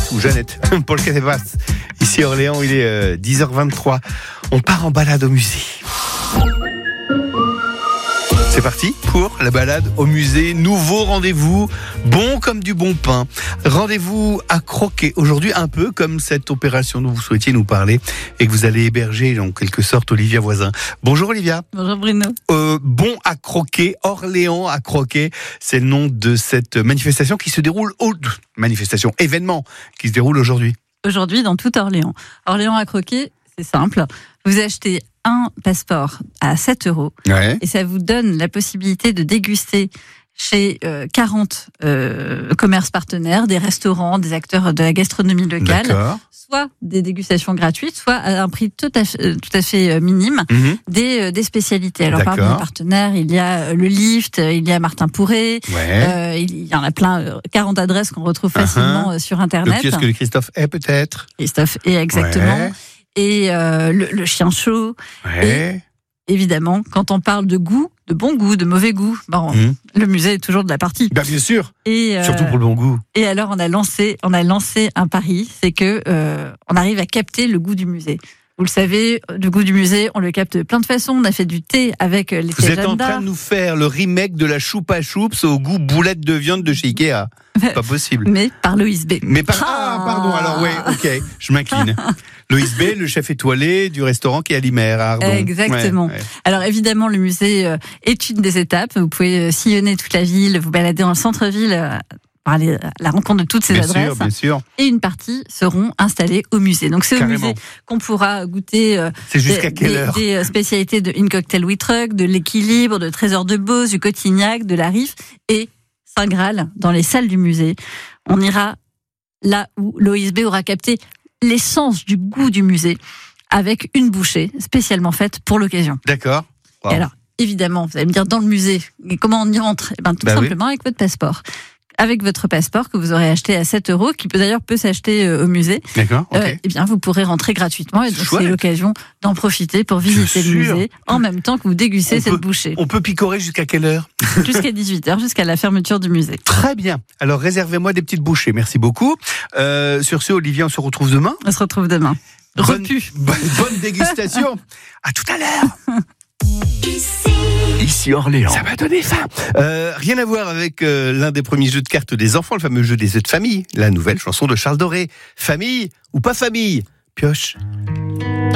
ou Jeannette, pour le café passe. Ici à Orléans, il est 10h23. On part en balade au musée. C'est parti pour la balade au musée. Nouveau rendez-vous, bon comme du bon pain. Rendez-vous à croquer. Aujourd'hui, un peu comme cette opération dont vous souhaitiez nous parler et que vous allez héberger en quelque sorte Olivia Voisin. Bonjour Olivia. Bonjour Bruno. Bon à croquer, Orléans à croquer, c'est le nom de cette manifestation qui se déroule événement qui se déroule aujourd'hui. Aujourd'hui dans tout Orléans. Orléans à croquer, c'est simple. Vous achetez un passeport à 7 € et ça vous donne la possibilité de déguster chez 40 commerces partenaires, des restaurants, des acteurs de la gastronomie locale, soit des dégustations gratuites, soit à un prix tout à fait minime, des spécialités. Alors parmi les partenaires, il y a le Lift, il y a Martin Pourret, il y en a plein, 40 adresses qu'on retrouve facilement sur Internet. Le kiosque de Christophe Hay peut-être. Christophe Hay, exactement. Et le chien chaud. Et évidemment, quand on parle de goût, de bon goût, de mauvais goût, le musée est toujours de la partie. Bien sûr. Et surtout pour le bon goût. Et alors on a lancé un pari, c'est que on arrive à capter le goût du musée. Vous le savez, le goût du musée, on le capte de plein de façons. On a fait du thé avec les Vous êtes en train de nous faire le remake de la choupa choups au goût boulette de viande de chez Ikea. C'est pas possible. Mais par Loïs B. Pardon, alors ok, je m'incline. Loïs B, le chef étoilé du restaurant qui est à Limer, à Ardon. Exactement. Alors évidemment, le musée est une des étapes. Vous pouvez sillonner toute la ville, vous balader dans le centre-ville, aller à la rencontre de toutes ces adresses. Bien sûr. Et une partie seront installées au musée. Donc c'est au musée qu'on pourra goûter des spécialités de In Cocktail We Truck, de l'équilibre, de Trésor de Beauce, du Cotignac, de la Rif et Saint Graal dans les salles du musée. On ira là où l'OSB aura capté l'essence du goût du musée avec une bouchée spécialement faite pour l'occasion. D'accord. Wow. Et alors, évidemment, vous allez me dire dans le musée, comment on y rentre ? Tout simplement avec votre passeport. Avec votre passeport que vous aurez acheté à 7 €, qui peut s'acheter au musée. D'accord. Eh bien, vous pourrez rentrer gratuitement et donc c'est l'occasion d'en profiter pour visiter le musée en même temps que vous dégustez cette bouchée. On peut picorer jusqu'à quelle heure ? Jusqu'à 18h, jusqu'à la fermeture du musée. Très bien. Alors réservez-moi des petites bouchées. Merci beaucoup. Sur ce, Olivier, on se retrouve demain. On se retrouve demain. Bonne dégustation. À tout à l'heure. Ici Orléans. Ça va donner faim. Rien à voir avec l'un des premiers jeux de cartes des enfants, le fameux jeu des œufs de famille. La nouvelle chanson de Charles Doré. Famille ou pas famille ? Pioche.